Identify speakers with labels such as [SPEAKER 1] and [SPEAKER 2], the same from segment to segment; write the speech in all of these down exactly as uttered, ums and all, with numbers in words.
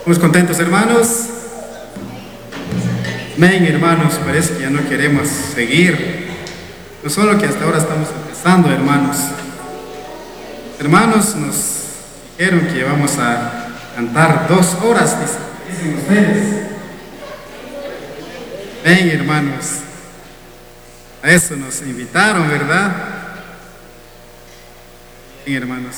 [SPEAKER 1] ¿Estamos contentos, hermanos? Amén, hermanos, parece que ya no queremos seguir. No solo que hasta ahora estamos empezando, hermanos. Hermanos, nos dijeron que vamos a cantar dos horas, dicen ustedes. Amén, hermanos. A eso nos invitaron, ¿verdad? Bien, hermanos.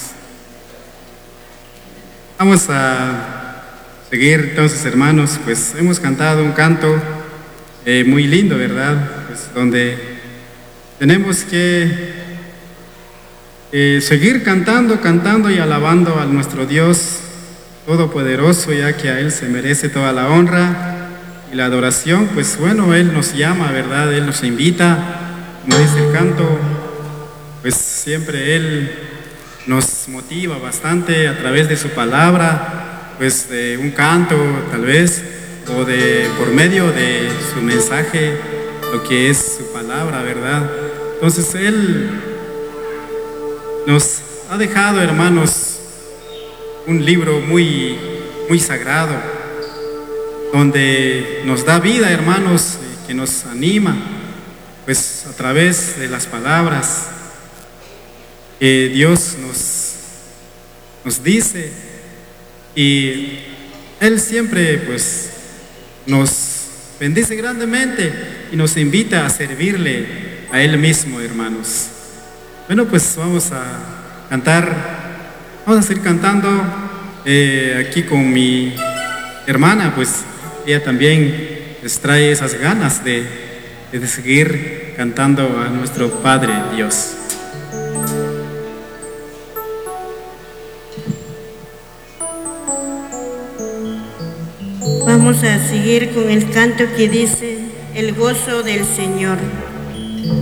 [SPEAKER 1] Vamos a seguir entonces, hermanos, pues hemos cantado un canto eh, muy lindo, ¿verdad? Pues donde tenemos que eh, seguir cantando, cantando y alabando a nuestro Dios Todopoderoso, ya que a Él se merece toda la honra y la adoración. Pues bueno, Él nos llama, ¿verdad? Él nos invita, como dice el canto, pues siempre Él nos motiva bastante a través de su palabra, pues de un canto tal vez, o de por medio de su mensaje, lo que es su palabra, ¿verdad? Entonces Él nos ha dejado, hermanos, un libro muy, muy sagrado, donde nos da vida, hermanos, que nos anima, pues a través de las palabras que Dios nos, nos dice, y Él siempre pues nos bendice grandemente y nos invita a servirle a Él mismo, hermanos. Bueno, pues vamos a cantar, vamos a seguir cantando eh, aquí con mi hermana, pues ella también les trae esas ganas de, de seguir cantando a nuestro Padre Dios.
[SPEAKER 2] Vamos a seguir con el canto que dice: el gozo del Señor.